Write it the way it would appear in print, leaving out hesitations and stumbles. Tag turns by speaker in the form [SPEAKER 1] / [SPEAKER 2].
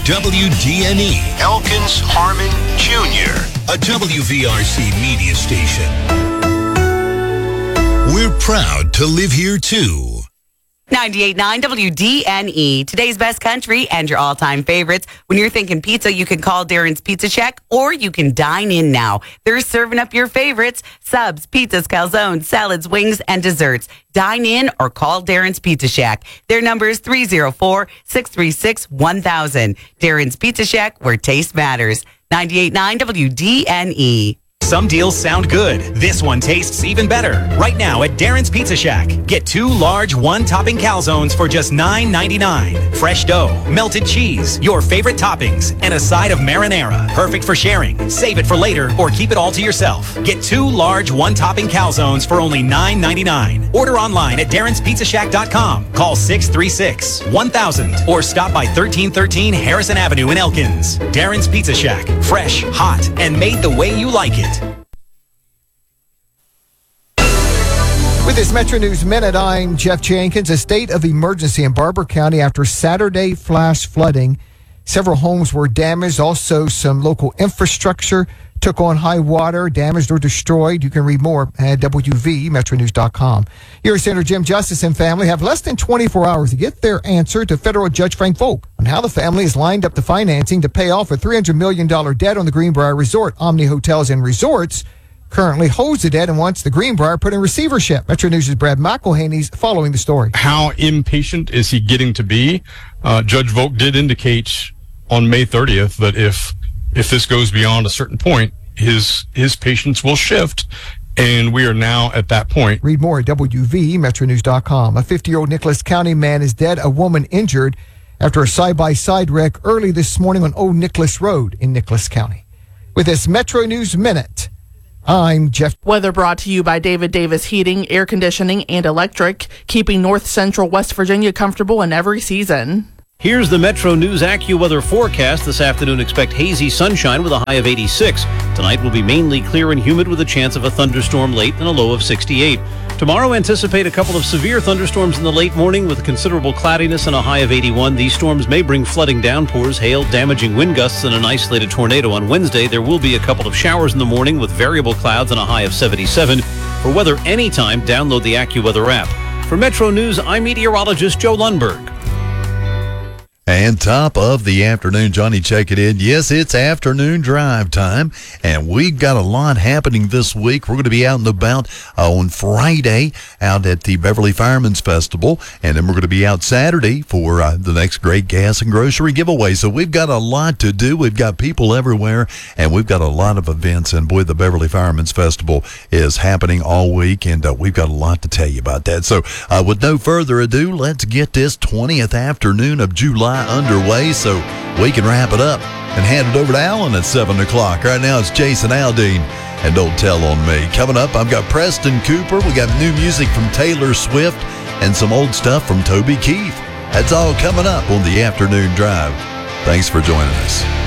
[SPEAKER 1] WDNE, Elkins Harmon Jr., a WVRC media station. We're proud to live here, too.
[SPEAKER 2] 98.9 WDNE, today's best country and your all-time favorites. When you're thinking pizza, you can call Darren's Pizza Shack or you can dine in now. They're serving up your favorites, subs, pizzas, calzones, salads, wings, and desserts. Dine in or call Darren's Pizza Shack. Their number is 304-636-1000. Darren's Pizza Shack, where taste matters. 98.9 WDNE.
[SPEAKER 3] Some deals sound good. This one tastes even better. Right now at Darren's Pizza Shack, get 2 large one-topping calzones for just $9.99. Fresh dough, melted cheese, your favorite toppings, and a side of marinara. Perfect for sharing. Save it for later or keep it all to yourself. Get 2 large one-topping calzones for only $9.99. Order online at darrenspizzashack.com. Call 636-1000 or stop by 1313 Harrison Avenue in Elkins. Darren's Pizza Shack. Fresh, hot, and made the way you like it.
[SPEAKER 4] With this Metro News Minute, I'm Jeff Jenkins. A state of emergency in Barber County after Saturday flash flooding. Several homes were damaged. Also, some local infrastructure took on high water, damaged or destroyed. You can read more at WVMetroNews.com. U.S. Senator Jim Justice and family have less than 24 hours to get their answer to federal Judge Frank Volk on how the family has lined up the financing to pay off a $300 million debt on the Greenbrier Resort. Omni Hotels and Resorts currently holds the debt and wants the Greenbrier put in receivership. Metro News' Brad McElhaney's following the story.
[SPEAKER 5] How impatient is he getting to be? Judge Volk did indicate on May 30th that if this goes beyond a certain point, his patience will shift, and we are now at that point.
[SPEAKER 4] Read more at WVMetroNews.com. A 50-year-old Nicholas County man is dead, a woman injured after a side-by-side wreck early this morning on Old Nicholas Road in Nicholas County. With this Metro News Minute, I'm Jeff.
[SPEAKER 6] Weather brought to you by David Davis Heating, Air Conditioning, and Electric, keeping North Central West Virginia comfortable in every season.
[SPEAKER 7] Here's the Metro News AccuWeather forecast. This afternoon, expect hazy sunshine with a high of 86. Tonight will be mainly clear and humid with a chance of a thunderstorm late and a low of 68. Tomorrow, anticipate a couple of severe thunderstorms in the late morning with considerable cloudiness and a high of 81. These storms may bring flooding downpours, hail, damaging wind gusts, and an isolated tornado on Wednesday. There will be a couple of showers in the morning with variable clouds and a high of 77. For weather anytime, download the AccuWeather app. For Metro News, I'm meteorologist Joe Lundberg.
[SPEAKER 8] And top of the afternoon, Johnny, check it in. Yes, it's afternoon drive time, and we've got a lot happening this week. We're going to be out and about on Friday out at the Beverly Firemen's Festival, and then we're going to be out Saturday for the next great gas and grocery giveaway. So we've got a lot to do. We've got people everywhere, and we've got a lot of events. And boy, the Beverly Firemen's Festival is happening all week, and we've got a lot to tell you about that. So with no further ado, let's get this 20th afternoon of July underway so we can wrap it up and hand it over to Alan at 7 o'clock. Right now it's Jason Aldean and Don't Tell on Me. Coming up, I've got Preston Cooper. We got new music from Taylor Swift and some old stuff from Toby Keith. That's all coming up on the afternoon drive. Thanks for joining us.